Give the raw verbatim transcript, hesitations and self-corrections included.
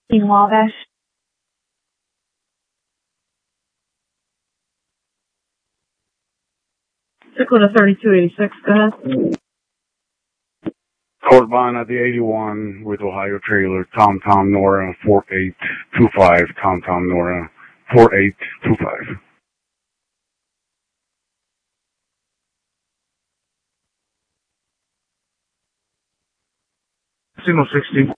in Wabash. Dakota thirty-two eighty-six, go ahead. Corbin at the eighty-one with Ohio Trailer, Tom Tom Nora four eight two five, Tom Tom Nora four eight two five. Signal sixty.